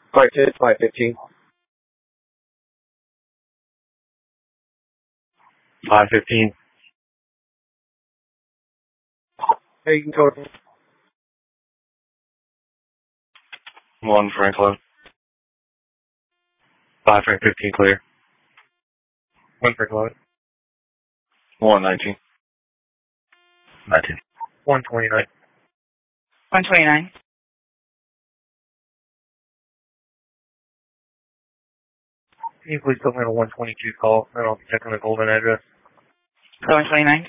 Flight 515. 515. Hey, you can code. 1 Franklin. 5 Frank 15 clear. 1 Franklin. 119. 19. 129. 129. Can you please put me on a 122 call, and I'll be checking the Golden address. 129.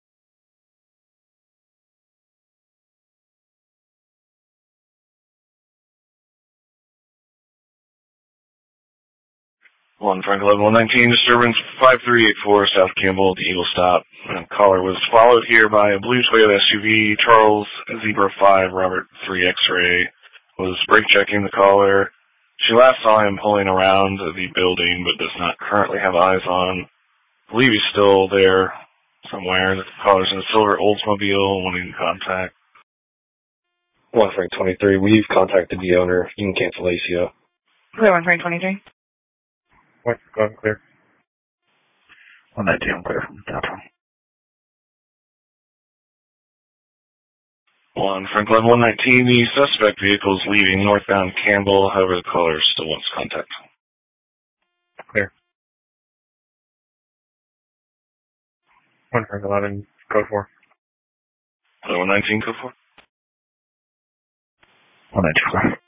1 Franklin 119, disturbance 5384 South Campbell, the Eagle stop. Caller was followed here by a blue Toyota SUV, Charles Zebra 5, Robert 3 X-ray, was brake checking the caller. She last saw him pulling around the building, but does not currently have eyes on. I believe he's still there somewhere. The caller's in a silver Oldsmobile, wanting contact. 1 Frank 23, we've contacted the owner. You can cancel ACO. Clear 1 Frank 23. 1 Frank clear. 119 clear from downtown. 1 Franklin 119, the suspect vehicle is leaving northbound Campbell, however the caller still wants contact. Clear. 1 Frank 11, code 4. 119, code 4. 119 clear.